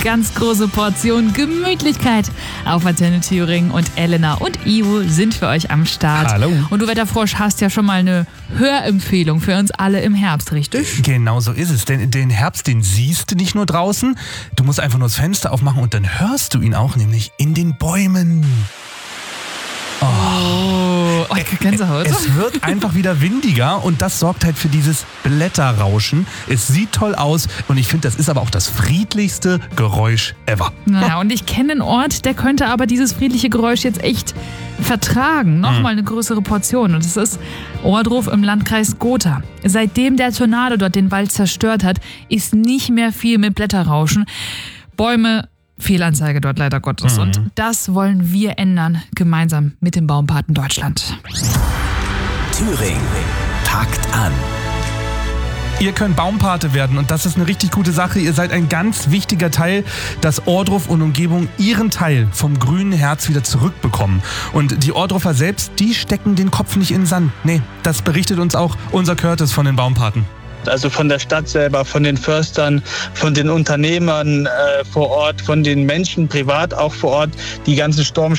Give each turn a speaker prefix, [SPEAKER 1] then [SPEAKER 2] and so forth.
[SPEAKER 1] ganz große Portion Gemütlichkeit auf Antenne Thüringen. Und Elena und Ivo sind für euch am Start.
[SPEAKER 2] Hallo.
[SPEAKER 1] Und du Wetterfrosch hast ja schon mal eine Hörempfehlung für uns alle im Herbst, richtig?
[SPEAKER 2] Genau so ist es, denn den Herbst, den siehst du nicht nur draußen, du musst einfach nur das Fenster aufmachen und dann hörst du ihn auch, nämlich in den Bäumen.
[SPEAKER 1] Oh, Gänsehaut.
[SPEAKER 2] Es wird einfach wieder windiger und das sorgt halt für dieses Blätterrauschen. Es sieht toll aus und ich finde, das ist aber auch das friedlichste Geräusch ever.
[SPEAKER 1] Naja, und ich kenne einen Ort, der könnte aber dieses friedliche Geräusch jetzt echt vertragen. Nochmal eine größere Portion. Und das ist Ohrdruf im Landkreis Gotha. Seitdem der Tornado dort den Wald zerstört hat, ist nicht mehr viel mit Blätterrauschen. Bäume, Fehlanzeige dort leider Gottes. Und das wollen wir ändern, gemeinsam mit dem Baumpaten Deutschland.
[SPEAKER 3] Thüringen packt an.
[SPEAKER 2] Ihr könnt Baumpate werden und das ist eine richtig gute Sache. Ihr seid ein ganz wichtiger Teil, dass Ohrdruf und Umgebung ihren Teil vom grünen Herz wieder zurückbekommen. Und die Ohrdrufer selbst, die stecken den Kopf nicht in den Sand. Nee, das berichtet uns auch unser Curtis von den Baumpaten.
[SPEAKER 4] Also von der Stadt selber, von den Förstern, von den Unternehmern vor Ort, von den Menschen privat auch vor Ort, die ganzen